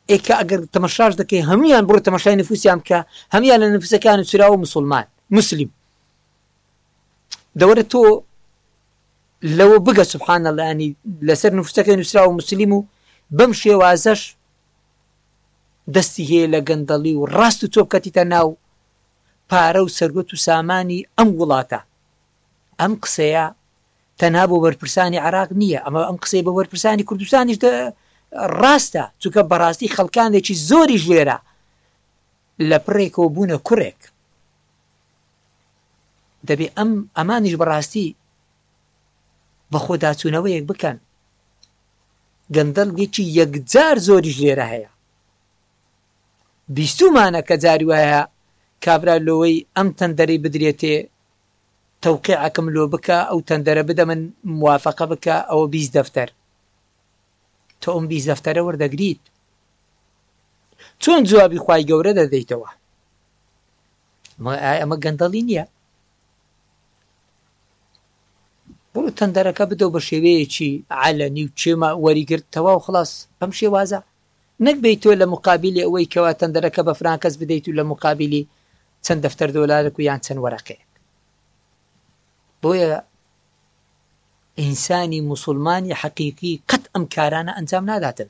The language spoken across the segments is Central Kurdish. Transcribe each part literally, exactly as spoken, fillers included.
ئێکە ئەگەر تەمەشاش دەکەی هەمویان بڕۆ تەمەشای نفوسیان بکە، هەمیان لە نفوسەکان سوراوە مسلمان مسلم دەوەرە تۆ لەوە بگە سبحان الله ینی لەسەر نفوسەکەی نووسراوە مسلم و بەم شێوازەش دەستی هەیە لە گەندەڵی و ڕاست و تۆ بکەتیتە ناو پارە و سەرگەت و سامانی ئەم وڵاتە. ئەم قسەیە تەنها بۆ وەرپرسانی عراق نییە، ئەمە ئەم قسەی بە وەرپرسانی کوردستانیش ڕاستە، چونکە بەڕاستی خەڵکانێکی زۆری ژێرە لە پڕێکەوە بوونە کوڕێک. دەبێ ئەم ئەمانیش بەڕاستی بە خۆداچوونەوەیەک بکەن. گەندەڵێکی یەکجار زۆری ژێرە هەیە، بیستومانە کە جاری وایە کابرا لەوەی ئەم تەندەرەی بدرێتێ تەوقیعەکەم لۆ بکە، ئەو تەندەرە بدە من موافقە بکە، ئەوە بیست دەفتەر. تۆ ئەم بیست دەفتەرە وەردەگریت، چۆن جوابی خوای گەورە دەدەیتەوە؟ ئەمە گەندەڵی نییە. بۆ تەندەرەکە بدە بە شێوەیەکی عەلەنی و چێمە وەریگرت تەواو خلاص بەم شێوازە، نەک بیت تۆ لە مقابلی ئەوەی کەوا تەندەرەکە بە فران کەس بدەیت و لە مقابلی چەند دەفتەر دۆلارێک و یان چەند وەرەقەیەک. بۆیە ئینسانی موسڵمانی حەقیقی قەت ئەم کارانە ئەنجام ناداتن.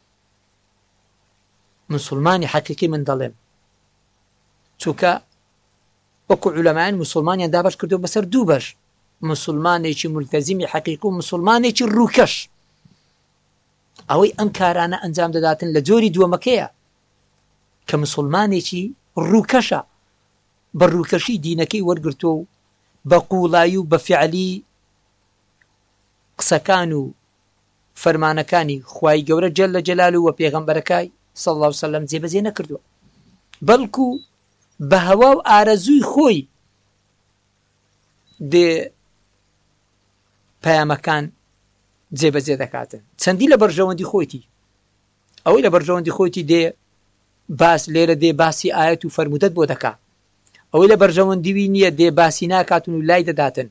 موسڵمانی حەقیقی من دەڵێم، چونکە وەکو عولەمایان موسڵمانیان دابەش کردو بەسەر دوو بەش، موسڵمانێکی مولتەزیمی حەقیقی و موسڵمانێکی ڕووکەش. ئەوەی ئەم کارانە ئەنجام دەداتن لە جۆری دووەمەکەیە کە موسڵمانێکی ڕووکەشە، بە ڕووکەشی دینەکەی وەرگرتۆ و بە قوڵایی و بە فیعلی قسەکان و فەرمانەکانی خوای گەورە جەل لە جەلال و وە پێغەمبەرەکەی صلی الله علیه وسلم جێبەجێ نەکردووە، بەڵکو بە هەوا و ئارەزووی خۆی دێ پەیامەکان جێبەجێ دەکاتن. چەندی لە بەرژەوەندی خۆیتی، ئەوەی لە بەرژەوەندی خۆیتی دێ باس لێرە دێ باسی ئاەت و فەرمودەت بۆ دەکات، ئەوەی لە بەرژەوەندیوی نییە دێ باسی ناکاتون و لای دەداتن.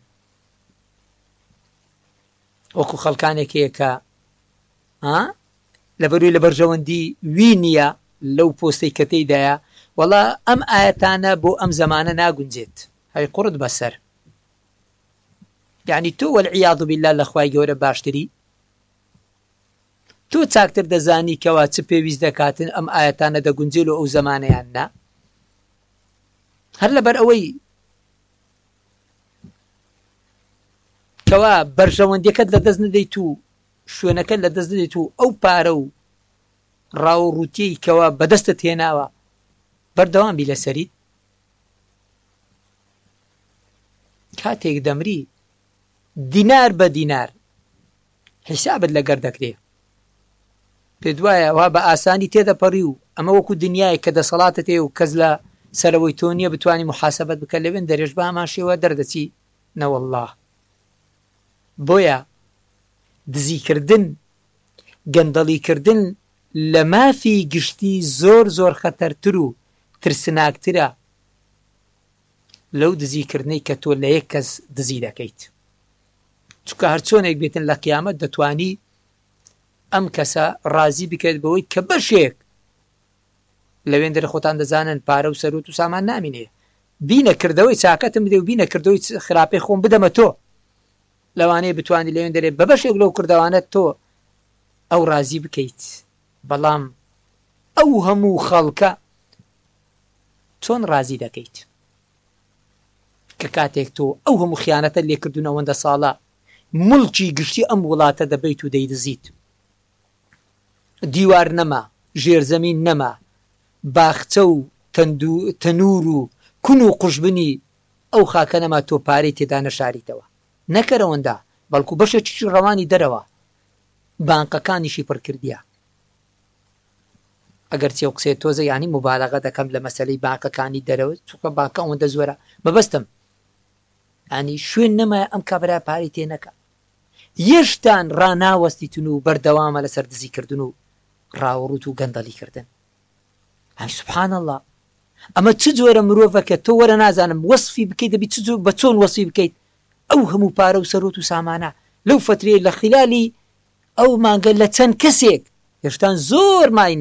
وەکو خەڵکانێکەیە کە لەبەروی لە بەرژەوەندی وی نییە لەو پۆستەی کە تێیدایە وەڵا ئەم ئاەتانە بۆ ئەم زەمانە ناگونجێت، هەی قوڕت بەسەر. یعنی تۆ وەالعیاذ بالله لە خوای گەورە باشتری، تۆ چاکتر دەزانی کەوا چ پێویست دەکاتن ئەم ئاەتانە دەگونجێت و ئەو زەمانەیان نا. هەر لەبەر ئەوەی کەوا بەرژەوەندیەکەت لە دەست نەدەیت و شوێنەکەت لە دەست دەدەیت و ئەو پارە و ڕاوڕوتیی کەوا بەدەستت هێناوە بەردەوام بی لەسەریت، کاتێک دەمری دینار بە دینار حیسابت لەگەر دەکرێ، پێ دوایە وا بە ئاسانی تێدەپەڕی و ئەمە وەکو دنیای کە دەسەڵاتت هەیە و کەس لە سەرەوەی تۆ نییە بتوانانی محاسەبەت بکە لەوێن دەرێژ بە هەمان شێوە دەردەچی نەوەڵڵاه. بۆیە دزیکردن گەندەڵیکردن لە مافی گشتی زۆر زۆر خەتەرتر و ترسناکترە لەو دزیکردنەی کە تۆ لە یەک کەس دزی دەکەیت، چونکە هەرچۆنێک بێتن لە قیامەت دەتوانی ئەم کەسە ڕازی بکەیت بەوەی کە بەشێک لەوێن دەرە خۆتان دەزانن پارە و سەرۆت و سامان نامینێ، بینە کردەوەی چاکەتم بدە و بینە کردەوەی خراپەی خۆم بدەمە تۆ، لەوانەیە بتوانانی لەوێن دەرێ بە بەشێک لەو کردەوانەت تۆ ئەو ڕازی بکەیت. بەڵام ئەو هەموو خەڵکە چۆن ڕازی دەکەیت کە کاتێک تۆ ئەو هەموو خیانەتە لێکردون ئەوەندە ساڵە مڵکی گشتی ئەم وڵاتە دەبیت و دەیدزیت، دیوار نەما، ژێرزەمین نەما، باخچە و تەنور و کون و قوشبنی ئەو خاکە نەما، تۆ پارەی تێدا نەشاریتەوە، نەکەرەوەندا بەڵکو بەشێکی ڕەوانی دەرەوە بانقەکانیشی پڕکردیە. ئەگەر چێ قسێ تۆزە ینی مبالەغە دەکەم لە مەسەلەی بانقەکانی دەرەوە، چونکە بانکە ئەوەندە زۆرە مەبەستم ینی شوێن نەمایە ئەم کابرا پارەی تێ نەکە، یەشتان ڕناوەستیتون و بەردەوامە لەسەر دزیکردن و ڕاوڕوت و گەندەڵیکردن. ئای سوبحان الله، ئەمە چ جۆرە مرۆڤەکە تۆ وەرە نازانم وەصفی بکەیت، دەبی بە چۆن وەصفی بکەیت ئەو هەموو پارە و سەرۆت و سامانە لەو فترەیە لە خلالی ئەو مانگە لە چەند کەسێک هێشتان زۆر مای